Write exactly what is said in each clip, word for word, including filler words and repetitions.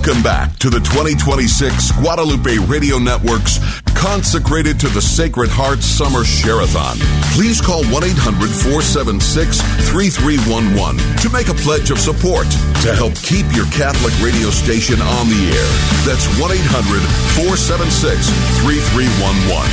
Welcome back to the twenty twenty-six Guadalupe Radio Network's Consecrated to the Sacred Heart Summer Share-a-thon. Please call one eight hundred four seven six three three one one to make a pledge of support to help keep your Catholic radio station on the air. That's one eight hundred four seven six three three one one.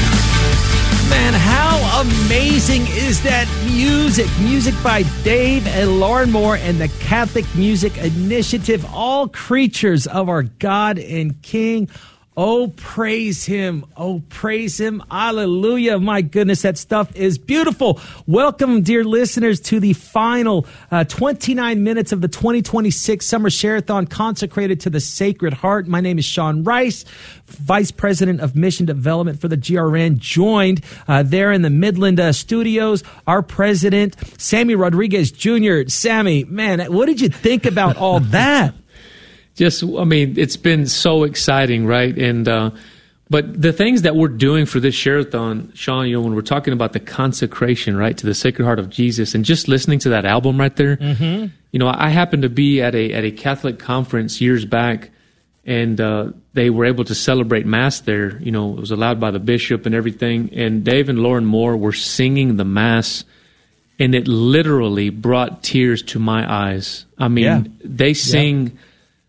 Man, how amazing is that music? Music by Dave and Lauren Moore and the Catholic Music Initiative, all creatures of our God and King. Oh, praise him. Oh, praise him. Hallelujah. My goodness, that stuff is beautiful. Welcome, dear listeners, to the final uh, twenty-nine minutes of the twenty twenty-six Summer Share-a-thon consecrated to the Sacred Heart. My name is Sean Rice, Vice President of Mission Development for the G R N, joined uh, there in the Midland uh, studios, our president, Sammy Rodriguez Junior Sammy, man, what did you think about all that? Just, I mean, it's been so exciting, right? And uh, but the things that we're doing for this share-a-thon, Sean, you know, when we're talking about the consecration, right, to the Sacred Heart of Jesus, and just listening to that album right there, mm-hmm. you know, I happened to be at a at a Catholic conference years back, and uh, they were able to celebrate Mass there. You know, it was allowed by the bishop and everything. And Dave and Lauren Moore were singing the Mass, and it literally brought tears to my eyes. I mean, yeah. they sing. Yeah.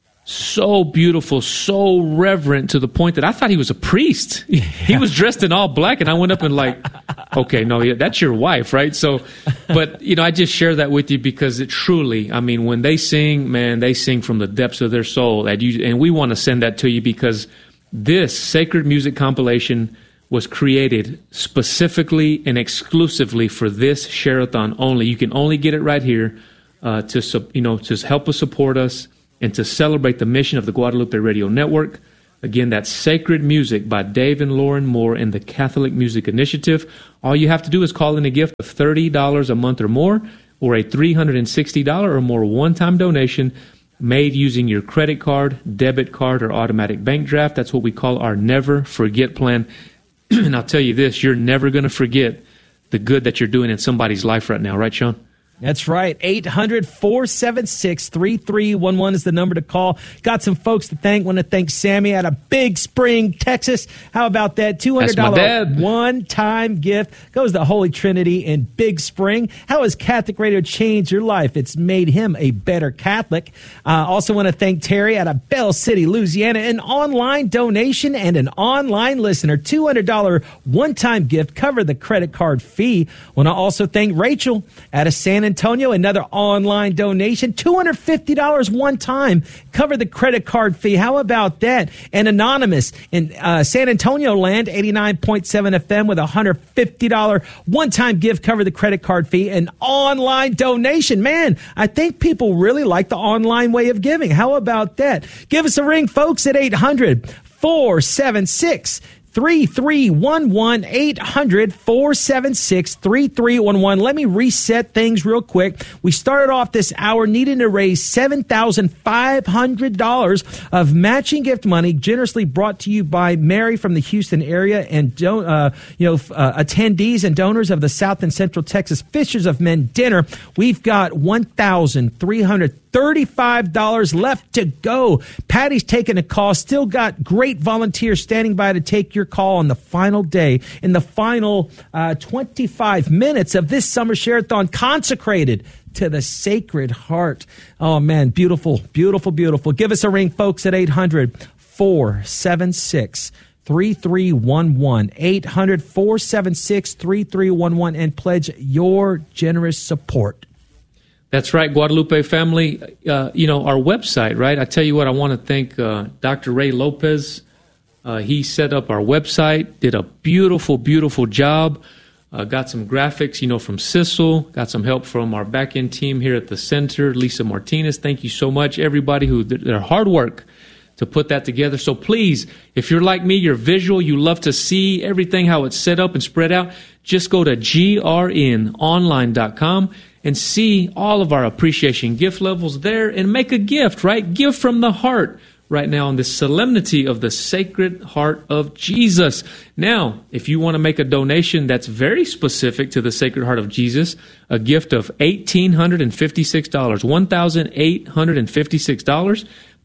So beautiful, so reverent, to the point that I thought he was a priest. Yeah. He was dressed in all black, and I went up and like, okay, no, that's your wife, right? So, but, you know, I just share that with you because it truly, I mean, when they sing, man, they sing from the depths of their soul. And, you, and we want to send that to you because this sacred music compilation was created specifically and exclusively for this share-a-thon only. You can only get it right here uh, to, you know, to help us support us and to celebrate the mission of the Guadalupe Radio Network. Again, that's Sacred Music by Dave and Lauren Moore and the Catholic Music Initiative. All you have to do is call in a gift of thirty dollars a month or more, or a three hundred sixty dollars or more one-time donation made using your credit card, debit card, or automatic bank draft. That's what we call our Never Forget plan. And I'll tell you this, you're never going to forget the good that you're doing in somebody's life right now. Right, Sean? That's right. eight hundred four seven six three three one one is the number to call. Got some folks to thank. Want to thank Sammy out of Big Spring, Texas. How about that? two hundred dollars one-time gift goes to Holy Trinity in Big Spring. How has Catholic Radio changed your life? It's made him a better Catholic. Uh, also want to thank Terry out of Bell City, Louisiana. An online donation and an online listener. two hundred dollars one-time gift. Cover the credit card fee. Want to also thank Rachel out of San Antonio, another online donation, two hundred fifty dollars one time, cover the credit card fee. How about that? And Anonymous in uh, San Antonio land, eighty-nine point seven F M with a one hundred fifty dollars one-time gift, cover the credit card fee, and online donation. Man, I think people really like the online way of giving. How about that? Give us a ring, folks, at eight hundred four seven six three three one one, eight hundred four seven six three three one one. Let me reset things real quick. We started off this hour needing to raise seven thousand five hundred dollars of matching gift money, generously brought to you by Mary from the Houston area and don- uh, you know uh, attendees and donors of the South and Central Texas Fishers of Men Dinner. We've got one thousand three hundred thirty-five dollars left to go. Patty's taking a call. Still got great volunteers standing by to take your call on the final day, in the final uh, twenty-five minutes of this Summer Share-a-thon consecrated to the Sacred Heart. Oh, man, beautiful, beautiful, beautiful. Give us a ring, folks, at eight hundred four seven six three three one one, eight hundred four seven six three three one one, and pledge your generous support. That's right, Guadalupe family. Uh, you know, our website, right? I tell you what, I want to thank uh, Doctor Ray Lopez. Uh, he set up our website, did a beautiful, beautiful job. Uh, got some graphics, you know, from Sissel. Got some help from our back-end team here at the center, Lisa Martinez. Thank you so much, everybody who did their hard work to put that together. So please, if you're like me, you're visual, you love to see everything, how it's set up and spread out, just go to G R N online dot com and see all of our appreciation gift levels there and make a gift, right? Give from the heart right now on the solemnity of the Sacred Heart of Jesus. Now, if you want to make a donation that's very specific to the Sacred Heart of Jesus, a gift of one thousand eight hundred fifty-six dollars, one thousand eight hundred fifty-six dollars,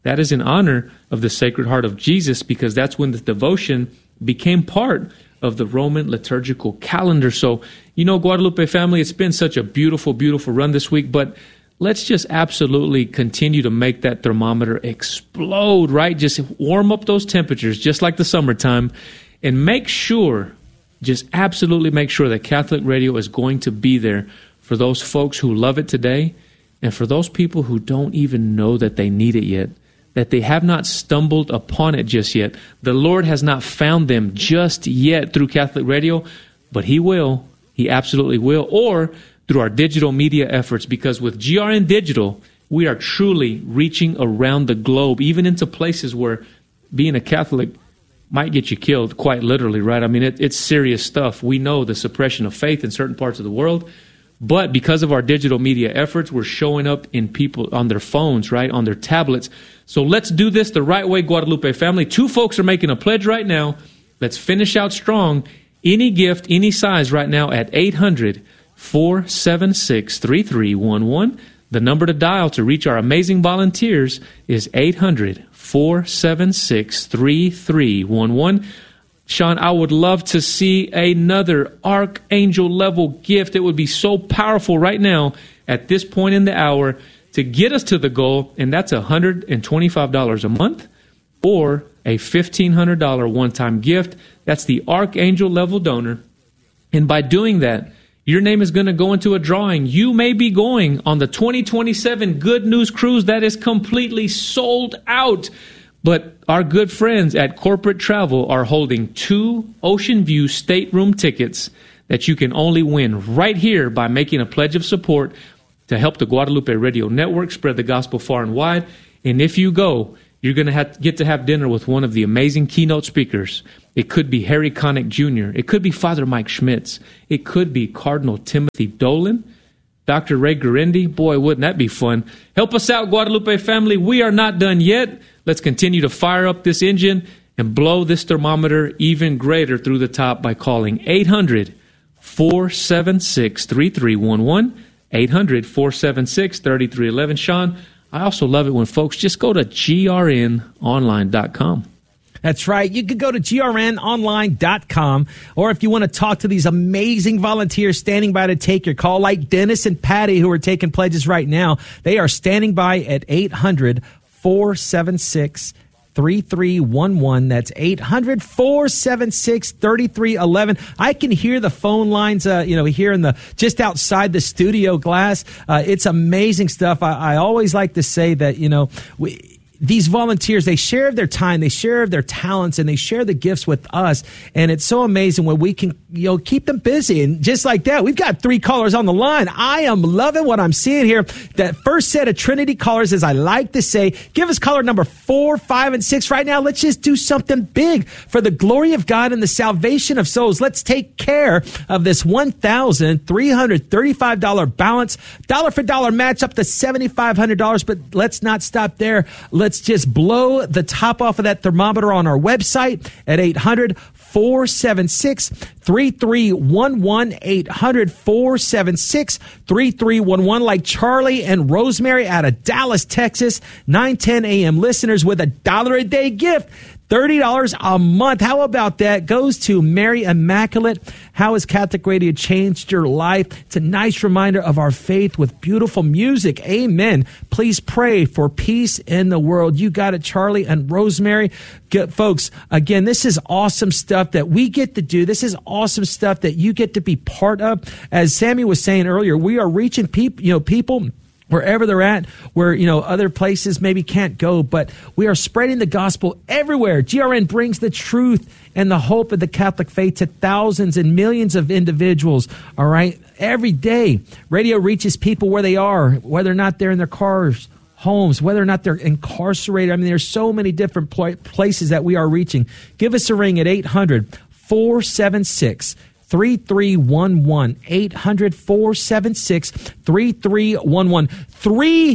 That is in honor of the Sacred Heart of Jesus, because that's when the devotion became part of the Roman liturgical calendar. So, you know, Guadalupe family, it's been such a beautiful, beautiful run this week, but let's just absolutely continue to make that thermometer explode, right? Just warm up those temperatures, just like the summertime, and make sure, just absolutely make sure that Catholic Radio is going to be there for those folks who love it today, and for those people who don't even know that they need it yet, that they have not stumbled upon it just yet. The Lord has not found them just yet through Catholic Radio, but He will. He absolutely will. Or through our digital media efforts, because with G R N Digital, we are truly reaching around the globe, even into places where being a Catholic might get you killed, quite literally, right? I mean, it, it's serious stuff. We know the suppression of faith in certain parts of the world, but because of our digital media efforts, we're showing up in people on their phones, right, on their tablets. So let's do this the right way, Guadalupe family. Two folks are making a pledge right now. Let's finish out strong. Any gift, any size right now at eight hundred, four seven six, three three one one. The number to dial to reach our amazing volunteers is eight hundred, four seven six, three three one one. Sean, I would love to see another archangel level gift. It would be so powerful right now at this point in the hour to get us to the goal, and that's one hundred twenty-five dollars a month or a fifteen hundred dollars one-time gift. That's the archangel level donor. And by doing that, your name is going to go into a drawing. You may be going on the twenty twenty-seven Good News Cruise that is completely sold out. But our good friends at Corporate Travel are holding two Ocean View stateroom tickets that you can only win right here by making a pledge of support to help the Guadalupe Radio Network spread the gospel far and wide. And if you go, you're going to have, get to have dinner with one of the amazing keynote speakers. It could be Harry Connick Junior It could be Father Mike Schmitz. It could be Cardinal Timothy Dolan, Doctor Ray Guarendi. Boy, wouldn't that be fun. Help us out, Guadalupe family. We are not done yet. Let's continue to fire up this engine and blow this thermometer even greater through the top by calling eight hundred, four seven six, three three one one, eight hundred, four seven six, three three one one. Sean, I also love it when folks just go to G R N online dot com. That's right. You can go to G R N online dot com, or if you want to talk to these amazing volunteers standing by to take your call, like Dennis and Patty, who are taking pledges right now, they are standing by at eight hundred, four seven six, three three one one. That's eight hundred, four seven six, three three one one. I can hear the phone lines, uh, you know, here in the just outside the studio glass. Uh, it's amazing stuff. I, I always like to say that, you know, we, these volunteers, they share their time, they share their talents, and they share the gifts with us. And it's so amazing when we can, you know, keep them busy. And just like that, we've got three callers on the line. I am loving what I'm seeing here. That first set of Trinity callers, as I like to say, give us caller number four, five, and six right now. Let's just do something big for the glory of God and the salvation of souls. Let's take care of this one thousand three hundred thirty-five dollars balance, dollar for dollar match up to seven thousand five hundred dollars. But let's not stop there. Let's Let's just blow the top off of that thermometer on our website at eight hundred, four seven six, three three one one, eight hundred, four seven six, three three one one, like Charlie and Rosemary out of Dallas, Texas, nine ten a.m. listeners with a dollar a day gift. thirty dollars a month. How about that? Goes to Mary Immaculate. How has Catholic Radio changed your life? It's a nice reminder of our faith with beautiful music. Amen. Please pray for peace in the world. You got it, Charlie and Rosemary. Get, folks, again, this is awesome stuff that we get to do. This is awesome stuff that you get to be part of. As Sammy was saying earlier, we are reaching people, you know, people wherever they're at, where, you know, other places maybe can't go, but we are spreading the gospel everywhere. G R N brings the truth and the hope of the Catholic faith to thousands and millions of individuals, all right? Every day, radio reaches people where they are, whether or not they're in their cars, homes, whether or not they're incarcerated. I mean, there's so many different pl- places that we are reaching. Give us a ring at eight hundred, four seven six, three three one one, eight hundred, four seven six, three three one one. Three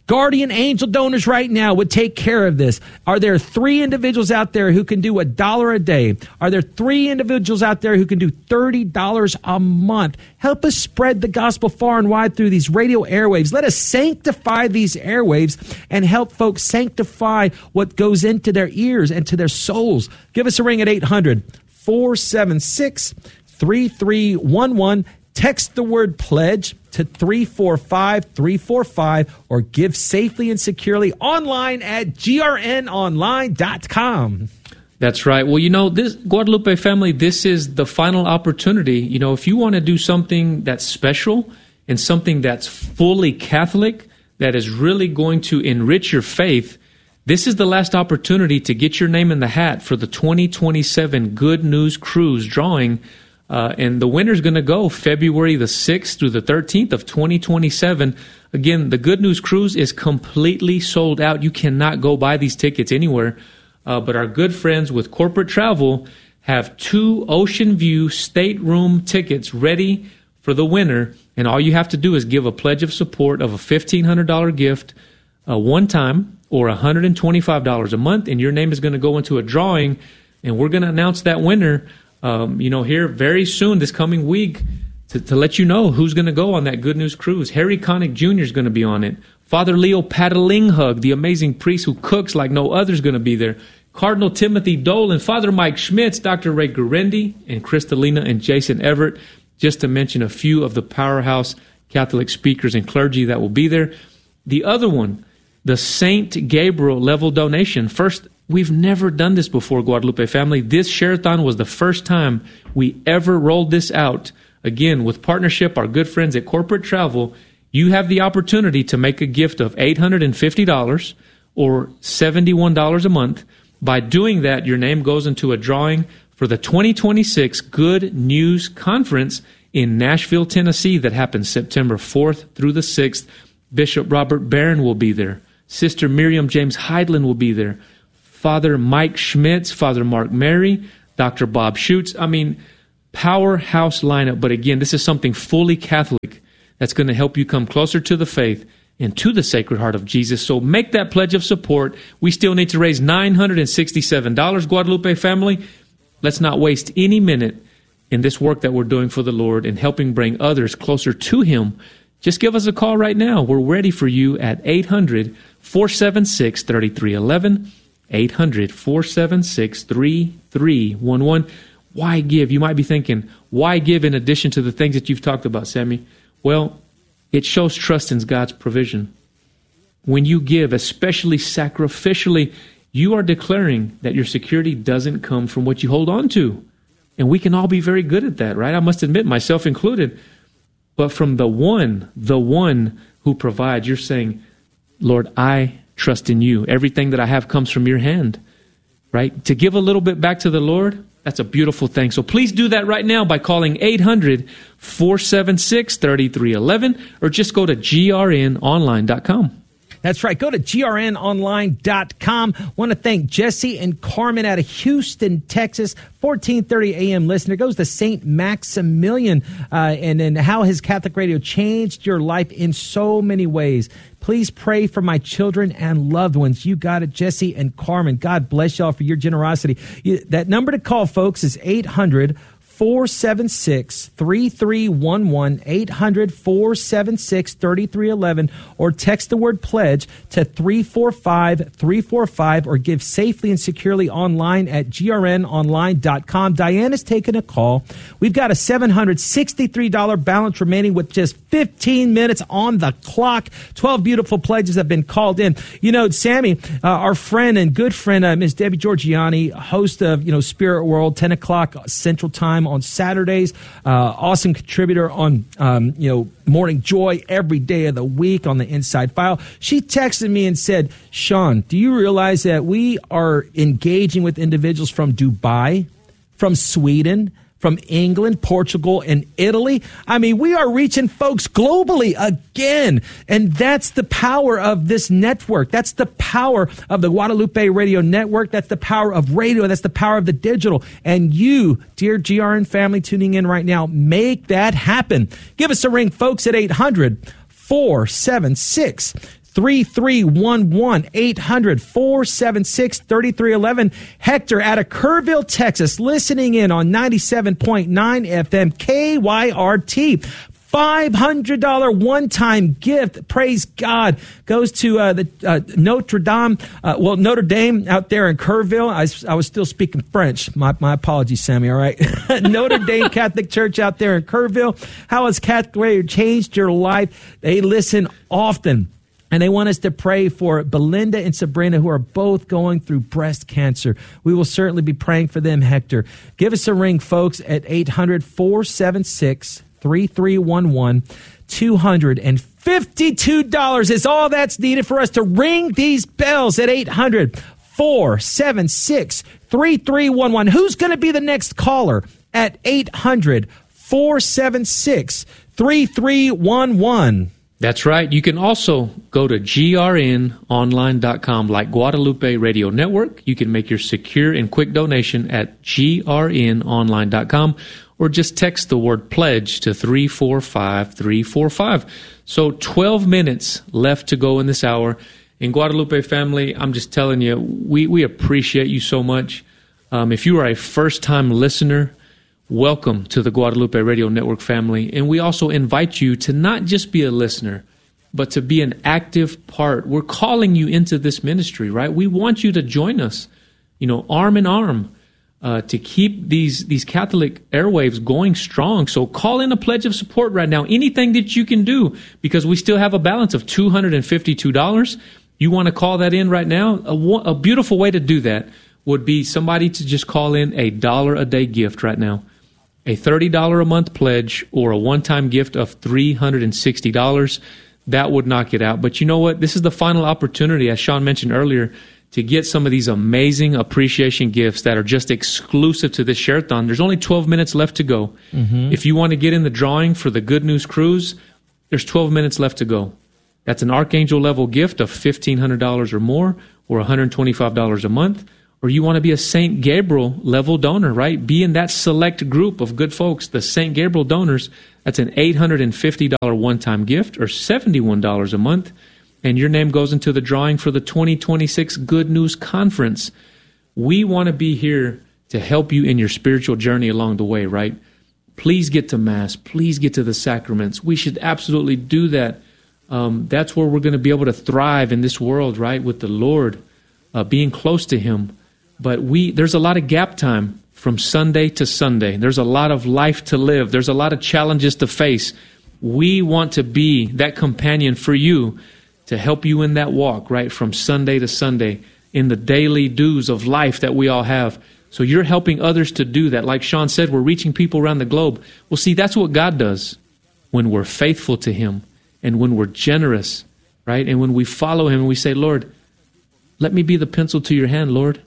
Guardian Angel donors right now would take care of this. Are there three individuals out there who can do a dollar a day? Are there three individuals out there who can do thirty dollars a month? Help us spread the gospel far and wide through these radio airwaves. Let us sanctify these airwaves and help folks sanctify what goes into their ears and to their souls. Give us a ring at eight hundred, four seven six, three three one one. Text the word pledge to three four five three four five or give safely and securely online at G R N online dot com. That's right. Well, you know, this Guadalupe family, this is the final opportunity. You know, if you want to do something that's special and something that's fully Catholic, that is really going to enrich your faith, this is the last opportunity to get your name in the hat for the twenty twenty-seven Good News Cruise drawing. Uh, and the winner's going to go February the sixth through the thirteenth of twenty twenty-seven. Again, the Good News Cruise is completely sold out. You cannot go buy these tickets anywhere. Uh, but our good friends with Corporate Travel have two Ocean View stateroom tickets ready for the winner. And all you have to do is give a pledge of support of a fifteen hundred dollars gift uh, one time or one hundred twenty-five dollars a month. And your name is going to go into a drawing. And we're going to announce that winner Um, you know, here very soon, this coming week, to, to let you know who's going to go on that Good News Cruise. Harry Connick Junior is going to be on it. Father Leo Patalinghug, the amazing priest who cooks like no other, is going to be there. Cardinal Timothy Dolan, Father Mike Schmitz, Doctor Ray Guarendi, and Kristalina and Jason Everett, just to mention a few of the powerhouse Catholic speakers and clergy that will be there. The other one, the Saint Gabriel level donation. First, we've never done this before, Guadalupe family. This Share-a-thon was the first time we ever rolled this out. Again, with partnership, our good friends at Corporate Travel, you have the opportunity to make a gift of eight hundred fifty dollars or seventy-one dollars a month. By doing that, your name goes into a drawing for the twenty twenty-six Good News Conference in Nashville, Tennessee, that happens September fourth through the sixth. Bishop Robert Barron will be there. Sister Miriam James Heidland will be there. Father Mike Schmitz, Father Mark Mary, Doctor Bob Schutz. I mean, powerhouse lineup. But again, this is something fully Catholic that's going to help you come closer to the faith and to the Sacred Heart of Jesus. So make that pledge of support. We still need to raise nine hundred sixty-seven dollars, Guadalupe family. Let's not waste any minute in this work that we're doing for the Lord and helping bring others closer to Him. Just give us a call right now. We're ready for you at eight hundred, four seven six, three three one one. eight hundred, four seven six, three three one one. Why give? You might be thinking, why give in addition to the things that you've talked about, Sammy? Well, it shows trust in God's provision. When you give, especially sacrificially, you are declaring that your security doesn't come from what you hold on to. And we can all be very good at that, right? I must admit, myself included. But from the one, the one who provides, you're saying, Lord, I trust in you. Everything that I have comes from your hand, right? To give a little bit back to the Lord, that's a beautiful thing. So please do that right now by calling eight hundred, four seven six, three three one one or just go to G R N online dot com. That's right. Go to G R N online dot com. Want to thank Jesse and Carmen out of Houston, Texas. fourteen thirty a.m. listener. Goes to Saint Maximilian uh, and, and how his Catholic radio changed your life in so many ways. Please pray for my children and loved ones. You got it, Jesse and Carmen. God bless y'all for your generosity. You, that number to call, folks, is eight hundred, four seven six, three three one one, eight hundred, four seven six, three three one one, or text the word pledge to three four five, three four five, or give safely and securely online at G R N online dot com. Diana's taking a call. We've got a seven hundred sixty-three dollars balance remaining with just fifteen minutes on the clock. twelve beautiful pledges have been called in. You know, Sammy, uh, our friend and good friend, uh, Miss Debbie Georgiani, host of, you know, Spirit World, ten o'clock Central Time on Saturdays, uh, awesome contributor on, um, you know, Morning Joy every day of the week on the Inside File. She texted me and said, Sean, do you realize that we are engaging with individuals from Dubai, from Sweden, from England, Portugal, and Italy? I mean, we are reaching folks globally again. And that's the power of this network. That's the power of the Guadalupe Radio Network. That's the power of radio. That's the power of the digital. And you, dear G R N family tuning in right now, make that happen. Give us a ring, folks, at eight hundred, four seven six, three three one one, eight hundred, four seven six, three three one one. Hector out of Kerrville, Texas, listening in on ninety-seven point nine F M K Y R T. five hundred dollars one-time gift, praise God, goes to uh, the uh, Notre Dame, uh, well, Notre Dame out there in Kerrville. I, I was still speaking French. My, my apologies, Sammy, all right? Notre Dame Catholic Church out there in Kerrville. How has Catholic Radio changed your life? They listen often. And they want us to pray for Belinda and Sabrina, who are both going through breast cancer. We will certainly be praying for them, Hector. Give us a ring, folks, at eight hundred, four seven six, three three one one. two hundred fifty-two dollars is all that's needed for us to ring these bells at eight hundred, four seven six, three three one one. Who's going to be the next caller at eight hundred, four seven six, three three one one? That's right. You can also go to G R N online dot com, like Guadalupe Radio Network. You can make your secure and quick donation at G R N online dot com, or just text the word pledge to three four five three four five. So twelve minutes left to go in this hour. In Guadalupe family, I'm just telling you, we, we appreciate you so much. Um, if you are a first-time listener, welcome to the Guadalupe Radio Network family. And we also invite you to not just be a listener, but to be an active part. We're calling you into this ministry, right? We want you to join us, you know, arm in arm, uh, to keep these, these Catholic airwaves going strong. So call in a pledge of support right now. Anything that you can do, because we still have a balance of two hundred fifty-two dollars. You want to call that in right now? A, a beautiful way to do that would be somebody to just call in a dollar a day gift right now. A thirty dollars a month pledge or a one-time gift of three hundred sixty dollars, that would knock it out. But you know what? This is the final opportunity, as Sean mentioned earlier, to get some of these amazing appreciation gifts that are just exclusive to this Share-a-thon. There's only twelve minutes left to go. Mm-hmm. If you want to get in the drawing for the Good News Cruise, there's twelve minutes left to go. That's an Archangel level gift of fifteen hundred dollars or more, or one hundred twenty-five dollars a month. Or you want to be a Saint Gabriel level donor, right? Be in that select group of good folks, the Saint Gabriel donors. That's an eight hundred fifty dollars one-time gift, or seventy-one dollars a month. And your name goes into the drawing for the twenty twenty-six Good News Conference. We want to be here to help you in your spiritual journey along the way, right? Please get to Mass. Please get to the sacraments. We should absolutely do that. Um, that's where we're going to be able to thrive in this world, right? With the Lord, uh, being close to Him. But we there's a lot of gap time from Sunday to Sunday. There's a lot of life to live. There's a lot of challenges to face. We want to be that companion for you to help you in that walk, right, from Sunday to Sunday, in the daily dues of life that we all have. So you're helping others to do that. Like Sean said, we're reaching people around the globe. Well, see, that's what God does when we're faithful to Him and when we're generous, right? And when we follow Him and we say, Lord, let me be the pencil to your hand, Lord.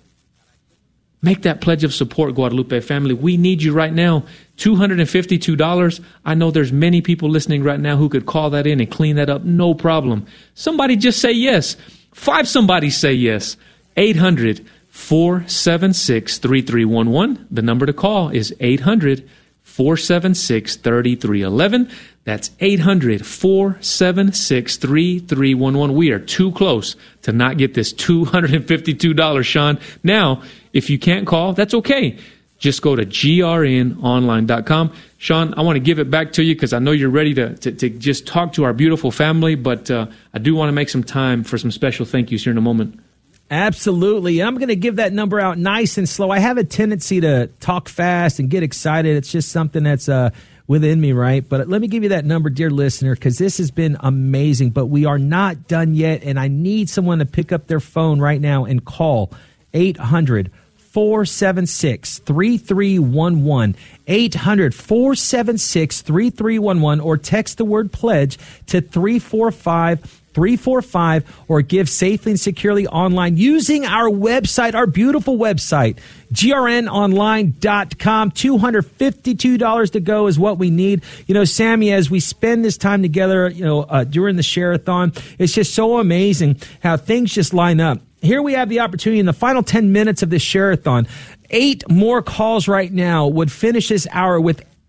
Make that pledge of support, Guadalupe family. We need you right now. two hundred fifty-two dollars. I know there's many people listening right now who could call that in and clean that up. No problem. Somebody just say yes. Five somebody say yes. eight hundred, four seven six, three three one one. The number to call is eight hundred, four seven six, three three one one. That's eight hundred, four seven six, three three one one. We are too close to not get this two hundred fifty-two dollars, Sean. Now, if you can't call, that's okay. Just go to G R N online dot com. Sean, I want to give it back to you because I know you're ready to, to, to just talk to our beautiful family, but uh, I do want to make some time for some special thank yous here in a moment. Absolutely. I'm going to give that number out nice and slow. I have a tendency to talk fast and get excited. It's just something that's uh, within me, right? But let me give you that number, dear listener, because this has been amazing. But we are not done yet, and I need someone to pick up their phone right now and call eight hundred, four seven six, three three one one, eight hundred, four seven six, three three one one, or text the word pledge to three four five, three four five, or give safely and securely online using our website, our beautiful website, G R N online dot com. two hundred fifty-two dollars to go is what we need. You know, Sammy, as we spend this time together, you know, uh, during the Share-a-thon, it's just so amazing how things just line up. Here we have the opportunity in the final ten minutes of this Share-a-thon. Eight more calls right now would finish this hour with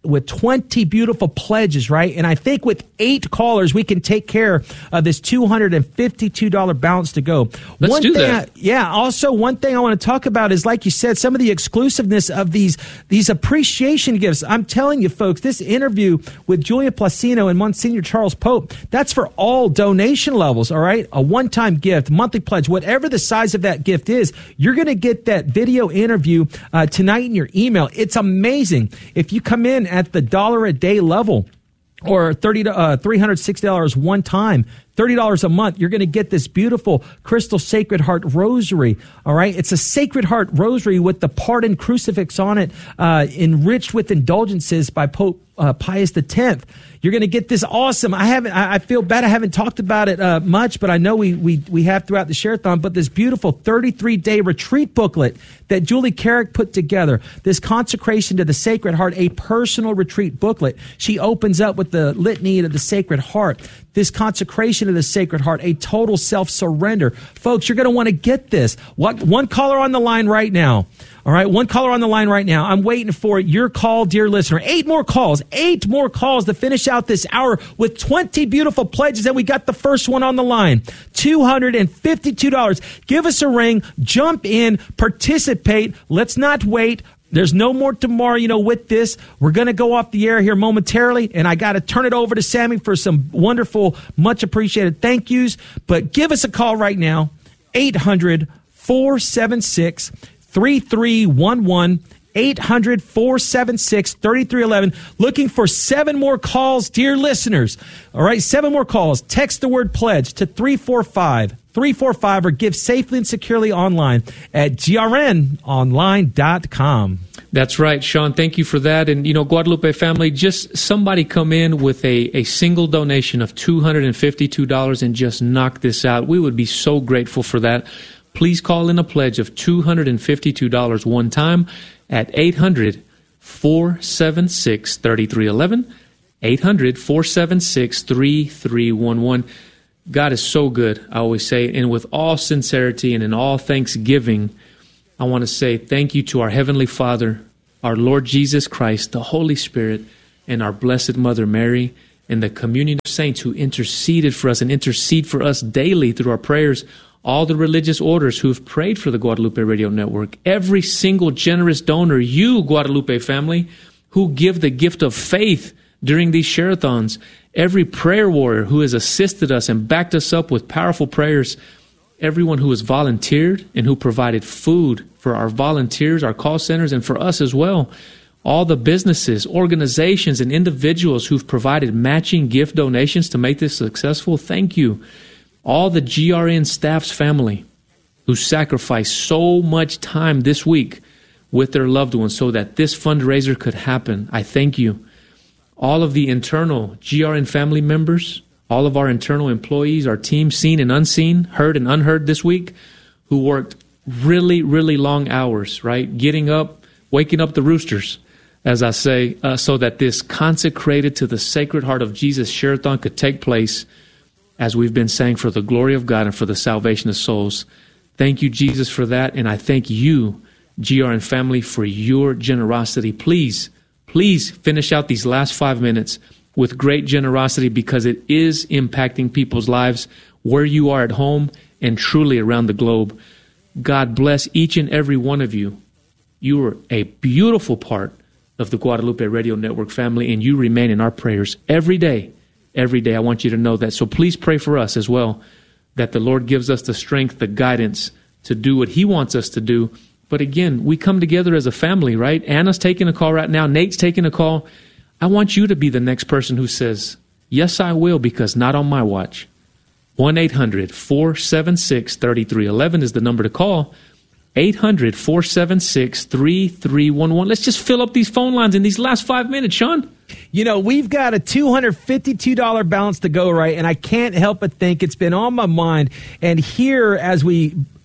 with twenty beautiful pledges, right? And I think with eight callers, we can take care of this two hundred fifty-two dollars balance to go. Let's one do thing that. I, yeah. Also, one thing I want to talk about is, like you said, some of the exclusiveness of these these appreciation gifts. I'm telling you, folks, this interview with Julia Placino and Monsignor Charles Pope, that's for all donation levels, all right? A one-time gift, monthly pledge, whatever the size of that gift is, you're going to get that video interview uh, tonight in your email. It's amazing. If you come in at the dollar a day level, or thirty to uh, three hundred sixty dollars one time, thirty dollars a month, you're going to get this beautiful crystal Sacred Heart rosary. All right. It's a Sacred Heart rosary with the pardon crucifix on it, uh, enriched with indulgences by Pope uh, Pius the tenth. You're going to get this awesome. I haven't, I feel bad I haven't talked about it uh, much, but I know we, we, we have throughout the Share-a-thon, but this beautiful thirty-three day retreat booklet that Julie Carrick put together, this consecration to the Sacred Heart, a personal retreat booklet. She opens up with the litany of the Sacred Heart, this consecration of the Sacred Heart, a total self-surrender. Folks, you're going to want to get this. What, one caller on the line right now. All right, one caller on the line right now. I'm waiting for your call, dear listener. Eight more calls, eight more calls to finish out this hour with twenty beautiful pledges, and we got the first one on the line. two hundred fifty-two dollars. Give us a ring, jump in, participate. Let's not wait. There's no more tomorrow, you know, with this. We're going to go off the air here momentarily, and I got to turn it over to Sammy for some wonderful, much appreciated thank yous. But give us a call right now, eight hundred, four seven six, three three one one, eight hundred, four seven six, three three one one. Looking for seven more calls, dear listeners. All right, seven more calls. Text the word pledge to three four five, three four five or give safely and securely online at G R N online dot com. That's right, Sean. Thank you for that. And, you know, Guadalupe family, just somebody come in with a, a single donation of two hundred fifty-two dollars and just knock this out. We would be so grateful for that. Please call in a pledge of two hundred fifty-two dollars one time at eight hundred, four seven six, three three one one, eight hundred, four seven six, three three one one. God is so good, I always say, and with all sincerity and in all thanksgiving, I want to say thank you to our Heavenly Father, our Lord Jesus Christ, the Holy Spirit, and our Blessed Mother Mary, and the communion of saints who interceded for us and intercede for us daily through our prayers. All the religious orders who have prayed for the Guadalupe Radio Network, every single generous donor, you, Guadalupe family, who give the gift of faith during these share-a-thons, every prayer warrior who has assisted us and backed us up with powerful prayers, everyone who has volunteered and who provided food for our volunteers, our call centers, and for us as well, all the businesses, organizations, and individuals who've provided matching gift donations to make this successful, thank you. All the G R N staff's family who sacrificed so much time this week with their loved ones so that this fundraiser could happen, I thank you. All of the internal G R N family members, all of our internal employees, our team, seen and unseen, heard and unheard this week, who worked really, really long hours, right? Getting up, waking up the roosters, as I say, uh, so that this consecrated to the Sacred Heart of Jesus Share-a-thon could take place, as we've been saying, for the glory of God and for the salvation of souls. Thank you, Jesus, for that. And I thank you, G R N family, for your generosity. Please, please finish out these last five minutes with great generosity, because it is impacting people's lives where you are at home and truly around the globe. God bless each and every one of you. You are a beautiful part of the Guadalupe Radio Network family, and you remain in our prayers every day. Every day, I want you to know that. So please pray for us as well, that the Lord gives us the strength, the guidance to do what He wants us to do. But again, we come together as a family, right? Anna's taking a call right now. Nate's taking a call. I want you to be the next person who says, yes, I will, because not on my watch. one eight hundred, four seven six, three three one one is the number to call. eight hundred, four seven six, three three one one. Let's just fill up these phone lines in these last five minutes, Sean. You know, we've got a two hundred fifty-two dollars balance to go, right? And I can't help but think it's been on my mind. And here, as we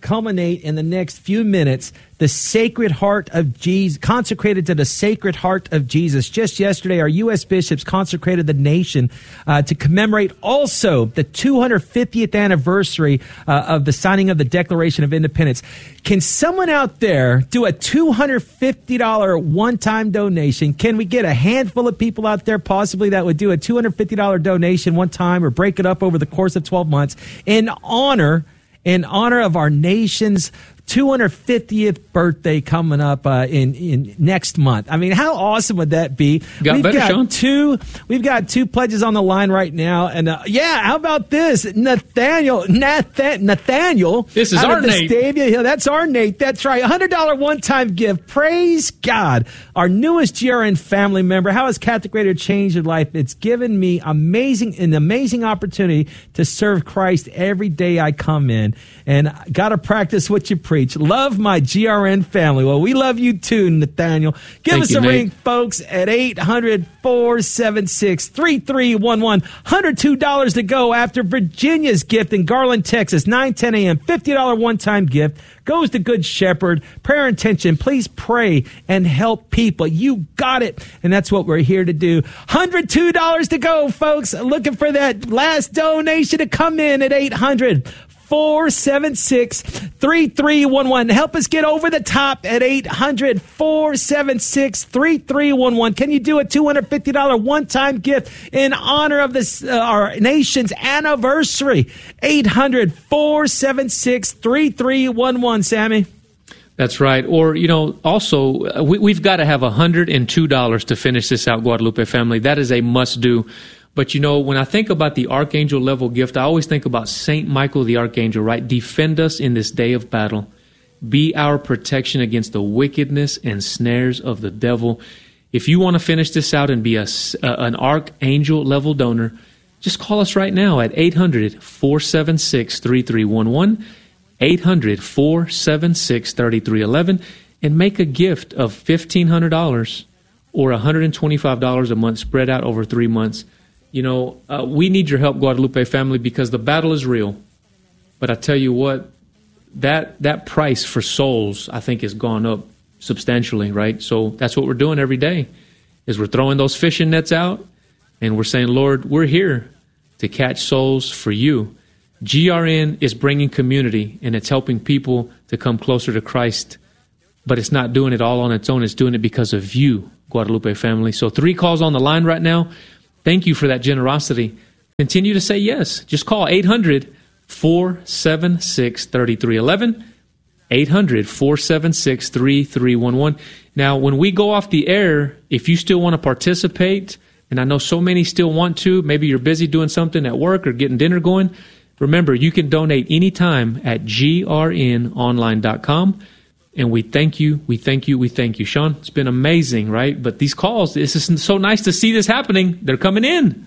culminate in the next few minutes. The Sacred Heart of Jesus, consecrated to the Sacred Heart of Jesus. Just yesterday, our U S bishops consecrated the nation uh, to commemorate also the two hundred fiftieth anniversary uh, of the signing of the Declaration of Independence. Can someone out there do a two hundred fifty dollars one-time donation? Can we get a handful of people out there possibly that would do a two hundred fifty dollars donation one time or break it up over the course of twelve months in honor, in honor of our nation's two hundred fiftieth birthday coming up uh, in in next month? I mean, how awesome would that be? Got we've better, got Sean. two. We've got two pledges on the line right now, and uh, yeah, how about this, Nathaniel? Nathan, Nathaniel. This is out our of Nate. Vestavia Hill. That's our Nate. That's right. A hundred dollar one time gift. Praise God. Our newest G R N family member. How has Catholic Radio changed your life? It's given me amazing an amazing opportunity to serve Christ every day I come in, and got to practice what you preach. Love my G R N family. Well, we love you too, Nathaniel. Give Thank us you, a Nate. ring, folks, at eight hundred, four seven six, three three one one. one hundred two dollars to go after Virginia's gift in Garland, Texas. nine ten a.m. fifty dollars one-time gift goes to Good Shepherd. Prayer intention. Please pray and help people. You got it. And that's what we're here to do. one hundred two dollars to go, folks. Looking for that last donation to come in at eight hundred, four seven six, three three one one. Help us get over the top at eight hundred, four seven six, three three one one. Can you do a two hundred fifty dollars one-time gift in honor of this uh, our nation's anniversary? eight hundred, four seven six, three three one one, Sammy. That's right. Or, you know, also, uh, we, we've got to have one hundred two dollars to finish this out, Guadalupe family. That is a must-do. But, you know, when I think about the archangel level gift, I always think about Saint Michael the Archangel, right? Defend us in this day of battle. Be our protection against the wickedness and snares of the devil. If you want to finish this out and be a, uh, an archangel level donor, just call us right now at eight hundred, four seven six, three three one one, eight hundred, four seven six, three three one one, and make a gift of fifteen hundred dollars or one hundred twenty-five dollars a month spread out over three months. You know, uh, we need your help, Guadalupe family, because the battle is real. But I tell you what, that that price for souls, I think, has gone up substantially, right? So that's what we're doing every day, is we're throwing those fishing nets out, and we're saying, Lord, we're here to catch souls for you. G R N is bringing community, and it's helping people to come closer to Christ. But it's not doing it all on its own. It's doing it because of you, Guadalupe family. So three calls on the line right now. Thank you for that generosity. Continue to say yes. Just call eight hundred, four seven six, three three one one, eight hundred, four seven six, three three one one. Now, when we go off the air, if you still want to participate, and I know so many still want to, maybe you're busy doing something at work or getting dinner going, remember, you can donate anytime at G R N online dot com. And we thank you, we thank you, we thank you. Sean, it's been amazing, right? But these calls, this is so nice to see this happening. They're coming in.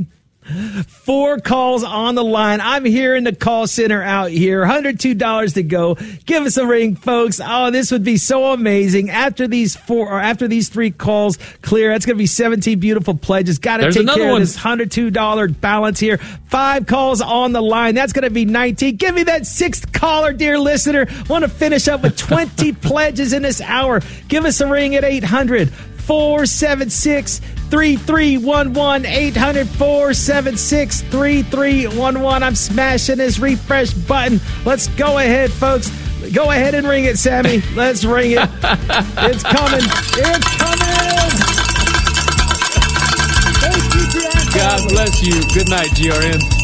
Four calls on the line. I'm here in the call center out here. one hundred two dollars to go. Give us a ring, folks. Oh, this would be so amazing. After these four or after these three calls clear, that's going to be seventeen beautiful pledges. Got to take care one. of this one hundred two dollars balance here. Five calls on the line. That's going to be nineteen. Give me that sixth caller, dear listener. Want to finish up with twenty pledges in this hour. Give us a ring at eight hundred, four seven six, three three one one, eight hundred, four seven six, three three one one. I'm smashing this refresh button. Let's go ahead, folks. Go ahead and ring it, Sammy. Let's ring it. It's coming. It's coming. Thank you, God bless you. Good night, G R N.